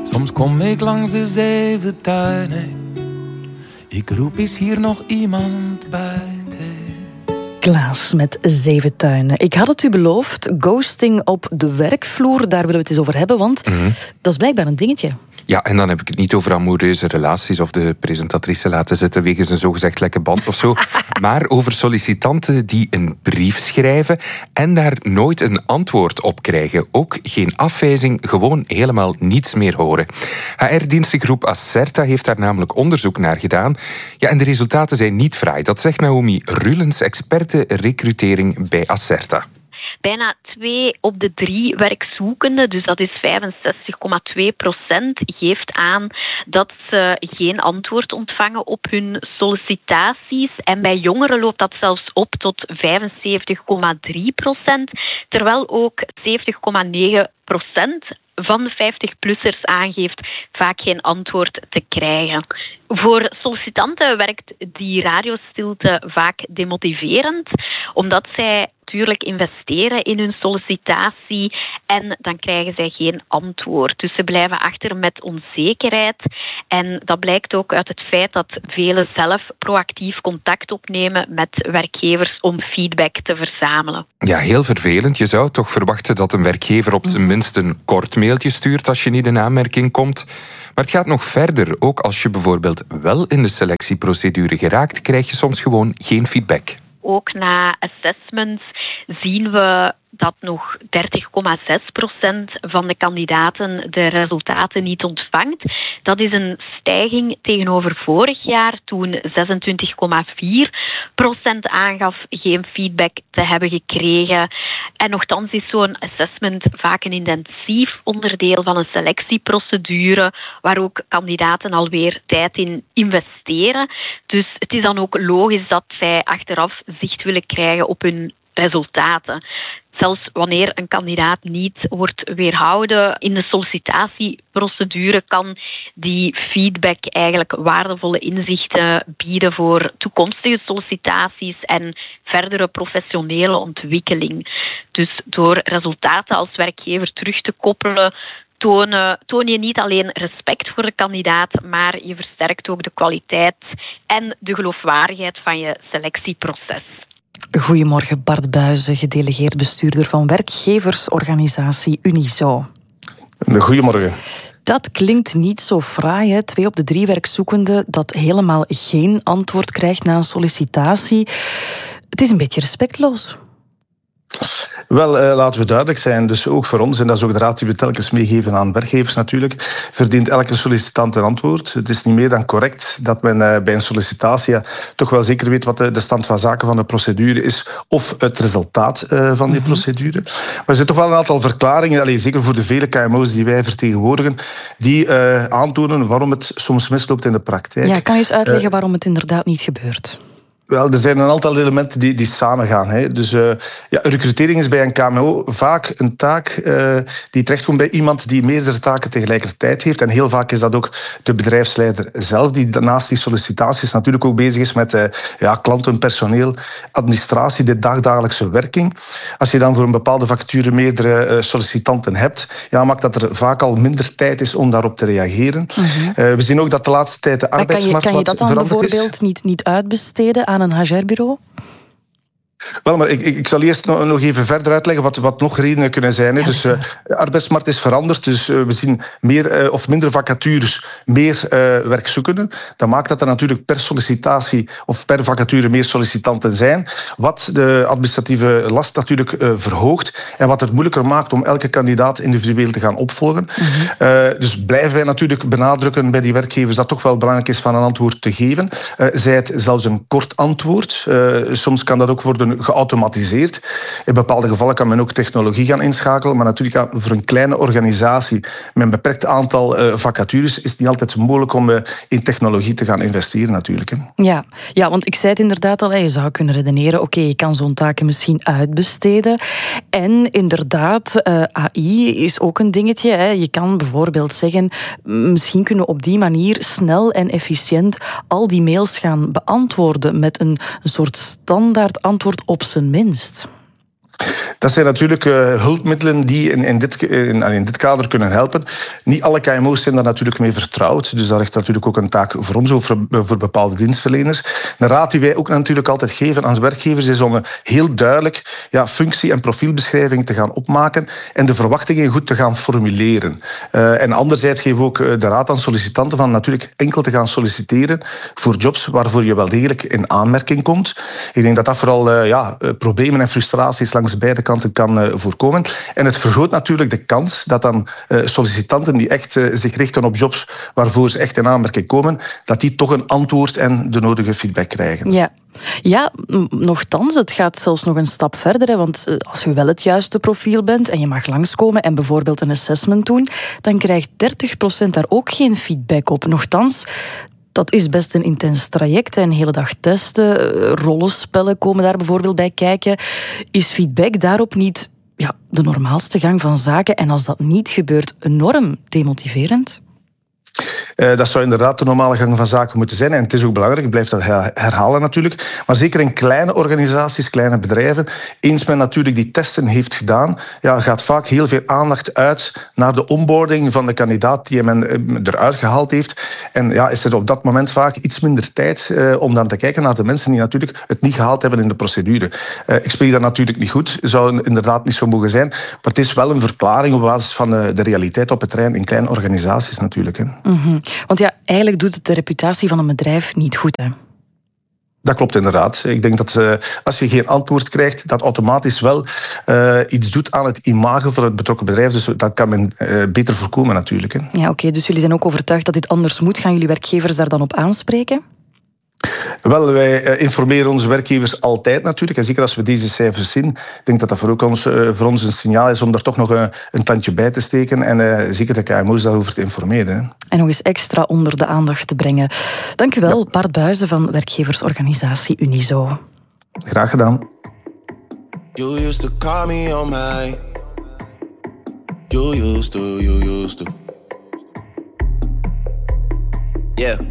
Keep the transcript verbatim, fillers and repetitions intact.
Soms kom ik langs de zeven tuinen. Ik roep, is hier nog iemand buiten? Klaas met Zeven Tuinen. Ik had het u beloofd, ghosting op de werkvloer, daar willen we het eens over hebben, want mm-hmm. dat is blijkbaar een dingetje. Ja, en dan heb ik het niet over amoureuze relaties of de presentatrice laten zitten wegens een zogezegd lekke band of zo, maar over sollicitanten die een brief schrijven en daar nooit een antwoord op krijgen. Ook geen afwijzing, gewoon helemaal niets meer horen. H R-dienstengroep Acerta heeft daar namelijk onderzoek naar gedaan. Ja, en de resultaten zijn niet fraai. Dat zegt Naomi Rulens, experte recrutering bij Acerta. Bijna twee op de drie werkzoekenden, dus dat is vijfenzestig komma twee procent, geeft aan dat ze geen antwoord ontvangen op hun sollicitaties. En bij jongeren loopt dat zelfs op tot vijfenzeventig komma drie procent, terwijl ook zeventig komma negen procent van de vijftig-plussers aangeeft vaak geen antwoord te krijgen. Voor sollicitanten werkt die radiostilte vaak demotiverend, omdat zij natuurlijk investeren in hun sollicitatie en dan krijgen zij geen antwoord. Dus ze blijven achter met onzekerheid. En dat blijkt ook uit het feit dat velen zelf proactief contact opnemen met werkgevers om feedback te verzamelen. Ja, heel vervelend. Je zou toch verwachten dat een werkgever op zijn minst een kort mailtje stuurt als je niet in aanmerking komt. Maar het gaat nog verder. Ook als je bijvoorbeeld wel in de selectieprocedure geraakt, krijg je soms gewoon geen feedback. Ook na assessments zien we dat nog dertig komma zes procent van de kandidaten de resultaten niet ontvangt. Dat is een stijging tegenover vorig jaar, toen zesentwintig komma vier procent aangaf geen feedback te hebben gekregen. En nochtans is zo'n assessment vaak een intensief onderdeel van een selectieprocedure, waar ook kandidaten alweer tijd in investeren. Dus het is dan ook logisch dat zij achteraf zicht willen krijgen op hun resultaten. Zelfs wanneer een kandidaat niet wordt weerhouden in de sollicitatieprocedure, kan die feedback eigenlijk waardevolle inzichten bieden voor toekomstige sollicitaties en verdere professionele ontwikkeling. Dus door resultaten als werkgever terug te koppelen, Tonen, toon je niet alleen respect voor de kandidaat, maar je versterkt ook de kwaliteit en de geloofwaardigheid van je selectieproces. Goedemorgen, Bart Buijzen, gedelegeerd bestuurder van werkgeversorganisatie Unizo. Goedemorgen. Dat klinkt niet zo fraai, hè? Twee op de drie werkzoekenden dat helemaal geen antwoord krijgt na een sollicitatie. Het is een beetje respectloos. Wel, uh, laten we duidelijk zijn, dus ook voor ons, en dat is ook de raad die we telkens meegeven aan werkgevers natuurlijk, verdient elke sollicitant een antwoord. Het is niet meer dan correct dat men uh, bij een sollicitatie ja, toch wel zeker weet wat de, de stand van zaken van de procedure is, of het resultaat uh, van die mm-hmm. procedure. Maar er zijn toch wel een aantal verklaringen, allez, zeker voor de vele K M O's die wij vertegenwoordigen, die uh, aantonen waarom het soms misloopt in de praktijk. Ja, kan je eens uitleggen uh, waarom het inderdaad niet gebeurt? Wel, er zijn een aantal elementen die, die samengaan. Hè. Dus uh, ja, recrutering is bij een K M O vaak een taak uh, die terechtkomt bij iemand die meerdere taken tegelijkertijd heeft. En heel vaak is dat ook de bedrijfsleider zelf, die naast die sollicitaties natuurlijk ook bezig is met uh, ja, klanten, personeel, administratie, de dagdagelijkse werking. Als je dan voor een bepaalde vacature meerdere uh, sollicitanten hebt, ja, maakt dat er vaak al minder tijd is om daarop te reageren. Mm-hmm. Uh, we zien ook dat de laatste tijd de arbeidsmarkt kan je, kan je dat dan bijvoorbeeld is. niet, niet uitbesteden aan een H R-bureau? Wel, maar ik, ik zal eerst nog, nog even verder uitleggen wat, wat nog redenen kunnen zijn. Hè. Dus uh, de arbeidsmarkt is veranderd, dus uh, we zien meer uh, of minder vacatures, meer uh, werkzoekenden. Dat maakt dat er natuurlijk per sollicitatie of per vacature meer sollicitanten zijn, wat de administratieve last natuurlijk uh, verhoogt en wat het moeilijker maakt om elke kandidaat individueel te gaan opvolgen. Mm-hmm. Uh, dus blijven wij natuurlijk benadrukken bij die werkgevers dat het toch wel belangrijk is van een antwoord te geven. Uh, zij het zelfs een kort antwoord. Uh, soms kan dat ook worden geautomatiseerd. In bepaalde gevallen kan men ook technologie gaan inschakelen, maar natuurlijk voor een kleine organisatie met een beperkt aantal uh, vacatures is het niet altijd mogelijk om uh, in technologie te gaan investeren natuurlijk. Hè. Ja. ja, want ik zei het inderdaad al, je zou kunnen redeneren, oké, okay, je kan zo'n taken misschien uitbesteden. En inderdaad, uh, A I is ook een dingetje. Hè. Je kan bijvoorbeeld zeggen, misschien kunnen we op die manier snel en efficiënt al die mails gaan beantwoorden met een, een soort standaard antwoord op zijn minst. Dat zijn natuurlijk uh, hulpmiddelen die in, in, dit, in, in dit kader kunnen helpen. Niet alle K M O's zijn daar natuurlijk mee vertrouwd. Dus dat ligt natuurlijk ook een taak voor ons, ook voor, voor bepaalde dienstverleners. De raad die wij ook natuurlijk altijd geven aan werkgevers is om een heel duidelijk ja, functie- en profielbeschrijving te gaan opmaken en de verwachtingen goed te gaan formuleren. Uh, en anderzijds geven we ook de raad aan sollicitanten van natuurlijk enkel te gaan solliciteren voor jobs waarvoor je wel degelijk in aanmerking komt. Ik denk dat dat vooral uh, ja, problemen en frustraties langs beide kanten kan uh, voorkomen. En het vergroot natuurlijk de kans dat dan uh, sollicitanten die echt uh, zich richten op jobs waarvoor ze echt in aanmerking komen, dat die toch een antwoord en de nodige feedback krijgen. Ja. Ja, nochtans, het gaat zelfs nog een stap verder. Hè, want als je wel het juiste profiel bent en je mag langskomen en bijvoorbeeld een assessment doen, dan krijgt dertig procent daar ook geen feedback op. Nochtans, dat is best een intens traject. Een hele dag testen, rollenspellen komen daar bijvoorbeeld bij kijken. Is feedback daarop niet ja, de normaalste gang van zaken? En als dat niet gebeurt, enorm demotiverend? Uh, dat zou inderdaad de normale gang van zaken moeten zijn. En het is ook belangrijk, ik blijf dat herhalen natuurlijk. Maar zeker in kleine organisaties, kleine bedrijven, eens men natuurlijk die testen heeft gedaan, ja, gaat vaak heel veel aandacht uit naar de onboarding van de kandidaat die men eruit gehaald heeft. En ja, is er op dat moment vaak iets minder tijd uh, om dan te kijken naar de mensen die natuurlijk het niet gehaald hebben in de procedure. Uh, ik spreek dat natuurlijk niet goed, zou inderdaad niet zo mogen zijn. Maar het is wel een verklaring op basis van de, de realiteit op het terrein in kleine organisaties natuurlijk. Hè. Mm-hmm. Want ja, eigenlijk doet het de reputatie van een bedrijf niet goed, hè? Dat klopt inderdaad. Ik denk dat uh, als je geen antwoord krijgt, dat automatisch wel uh, iets doet aan het imago van het betrokken bedrijf. Dus dat kan men uh, beter voorkomen natuurlijk. Hè. Ja, oké. Okay. Dus jullie zijn ook overtuigd dat dit anders moet. Gaan jullie werkgevers daar dan op aanspreken? Wel, wij informeren onze werkgevers altijd natuurlijk. En zeker als we deze cijfers zien. Ik denk dat dat voor, ook ons, voor ons een signaal is om daar toch nog een, een tandje bij te steken. En uh, zeker de K M O's daarover te informeren. Hè. En nog eens extra onder de aandacht te brengen. Dank u wel, ja. Bart Buijzen van werkgeversorganisatie Unizo. Graag gedaan. You used to call me on my... You used to, you used to... Yeah.